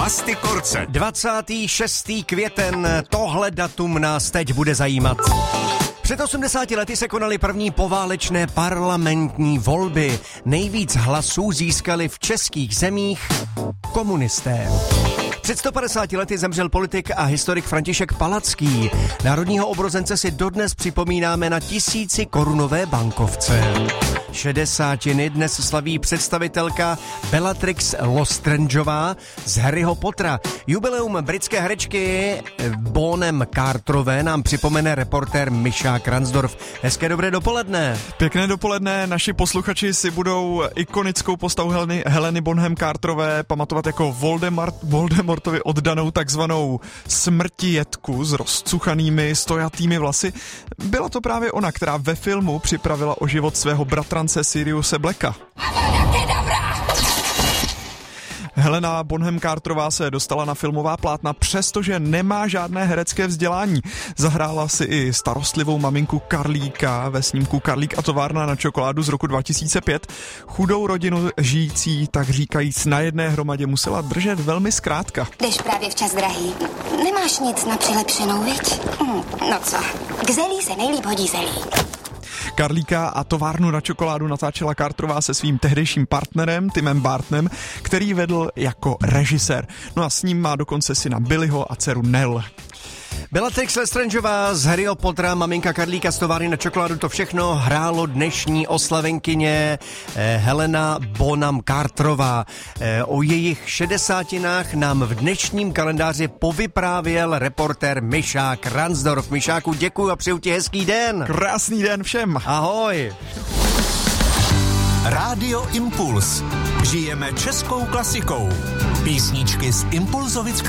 Vlasty Korce. 26. květen, tohle datum nás teď bude zajímat. Před 80 lety se konaly první poválečné parlamentní volby. Nejvíc hlasů získali v českých zemích komunisté. Před 150 lety zemřel politik a historik František Palacký. Národního obrozence si dodnes připomínáme na 1000korunové bankovce. 60. dnes slaví představitelka Bellatrix Lestrangeová z Harryho Pottera. Jubileum britské herečky Bonham Carterové nám připomene reportér Mišák Ransdorf. Hezké dobré dopoledne. Pěkné dopoledne, naši posluchači si budou ikonickou postavu Heleny Bonham Carterové pamatovat jako Voldemortovi oddanou takzvanou smrtijetku s rozcuchanými stojatými vlasy. Byla to právě ona, která ve filmu připravila o život svého bratrance Siriuse Blacka. Helena Bonham Carterová se dostala na filmová plátna, přestože nemá žádné herecké vzdělání. Zahrála si i starostlivou maminku Karlíka ve snímku Karlík a továrna na čokoládu z roku 2005. Chudou rodinu žijící, tak říkajíc, na jedné hromadě musela držet velmi zkrátka. Jdeš právě včas, drahý. Nemáš nic na přilepšenou, viď? No co, k zelí se nejlíp hodí zelí. Karlíka a továrnu na čokoládu natáčela Carterová se svým tehdejším partnerem Timem Burtonem, který vedl jako režisér. No a s ním má dokonce syna Billyho a dceru Nell. Bellatrix Lestrangeová z Harryho Pottera, maminka Karlíka z továrny na čokoládu, to všechno hrálo dnešní oslavenkyně Helena Bonham Carterová. O jejich 60 nám v dnešním kalendáři povyprávěl reportér Mišák Ransdorf. Mišáku, děkuju a přeju ti hezký den. Krásný den všem. Ahoj. Rádio Impuls. Žijeme českou klasikou. Písničky z Impulzovic